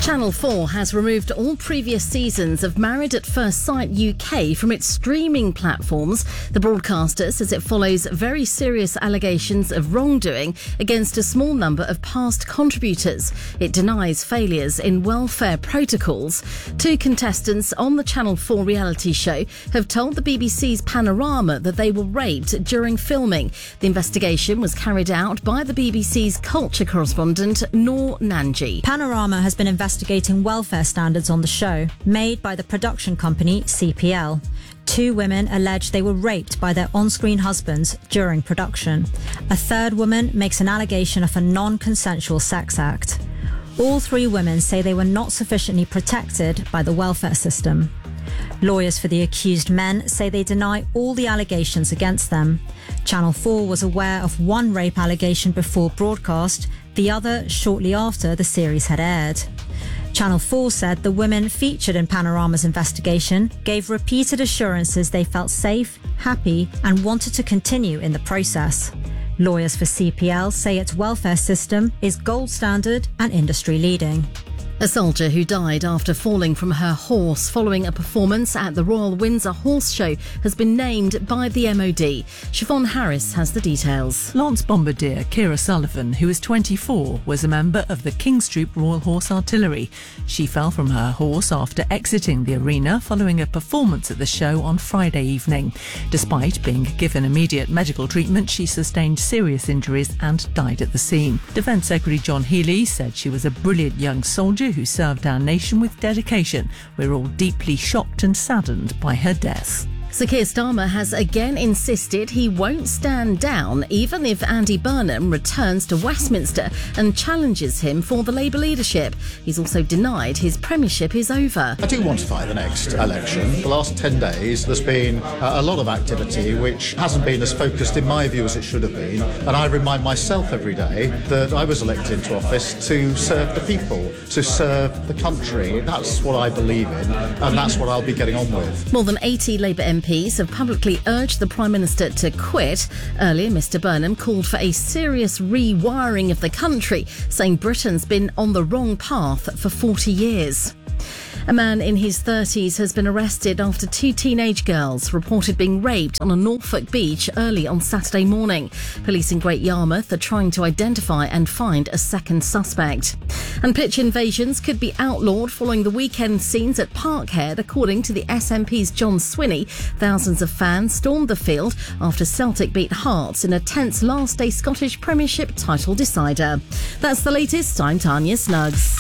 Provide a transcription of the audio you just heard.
Channel 4 has removed all previous seasons of Married at First Sight UK from its streaming platforms. The broadcaster says it follows very serious allegations of wrongdoing against a small number of past contributors. It denies failures in welfare protocols. Two contestants on the Channel 4 reality show have told the BBC's Panorama that they were raped during filming. The investigation was carried out by the BBC's culture correspondent, Noor Nanji. Panorama has been investigating welfare standards on the show, made by the production company CPL. Two women allege they were raped by their on-screen husbands during production. A third woman makes an allegation of a non-consensual sex act. All three women say they were not sufficiently protected by the welfare system. Lawyers for the accused men say they deny all the allegations against them. Channel 4 was aware of one rape allegation before broadcast, the other shortly after the series had aired. Channel 4 said the women featured in Panorama's investigation gave repeated assurances they felt safe, happy, and wanted to continue in the process. Lawyers for CPL say its welfare system is gold standard and industry leading. A soldier who died after falling from her horse following a performance at the Royal Windsor Horse Show has been named by the MOD. Siobhan Harris has the details. Lance Bombardier Kira Sullivan, who is 24, was a member of the King's Royal Horse Artillery. She fell from her horse after exiting the arena following a performance at the show on Friday evening. Despite being given immediate medical treatment, she sustained serious injuries and died at the scene. Defence Secretary John Healey said she was a brilliant young soldier who served our nation with dedication. We're all deeply shocked and saddened by her death. Sir Keir Starmer has again insisted he won't stand down even if Andy Burnham returns to Westminster and challenges him for the Labour leadership. He's also denied his premiership is over. I do want to fight the next election. The last 10 days there's been a lot of activity which hasn't been as focused in my view as it should have been, and I remind myself every day that I was elected into office to serve the people, to serve the country. That's what I believe in, and that's what I'll be getting on with. More than 80 Labour MPs have publicly urged the Prime Minister to quit. Earlier, Mr Burnham called for a serious rewiring of the country, saying Britain's been on the wrong path for 40 years. A man in his 30s has been arrested after two teenage girls reported being raped on a Norfolk beach early on Saturday morning. Police in Great Yarmouth are trying to identify and find a second suspect. And pitch invasions could be outlawed following the weekend scenes at Parkhead, according to the SNP's John Swinney. Thousands of fans stormed the field after Celtic beat Hearts in a tense last-day Scottish Premiership title decider. That's the latest. I'm Tanya Snuggs.